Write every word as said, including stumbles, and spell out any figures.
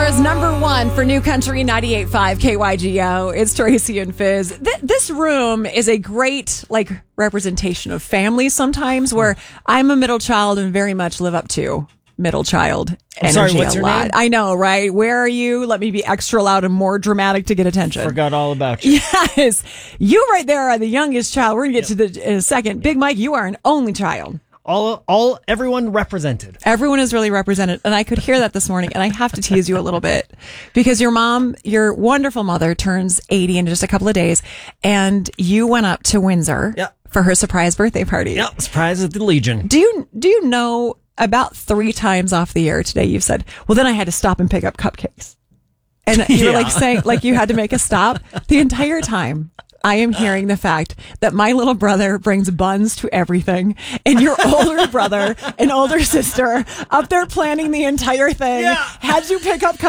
Baltimore's number one for New Country ninety-eight point five K Y G O. It's Tracy and Fizz. Th- this room is a great like representation of families sometimes where I'm a middle child and very much live up to middle child I'm energy sorry, what's a your lot. name? I know, right? Where are you? Let me be extra loud and more dramatic to get attention. Forgot all about you. Yes. You right there are the youngest child. We're going to get yep. to the in a second. Big Mike, you are an only child. All, all, everyone represented. Everyone is really represented. And I could hear that this morning. And I have to tease you a little bit because your mom, your wonderful mother, turns eighty in just a couple of days. And you went up to Windsor yep. for her surprise birthday party. Yep. Surprise at the Legion. Do you, do you know about three times off the air today you've said, well, then I had to stop and pick up cupcakes. And you're yeah. like saying, like you had to make a stop the entire time. I am hearing the fact that my little brother brings buns to everything, and your older brother and older sister up there planning the entire thing yeah. had you pick up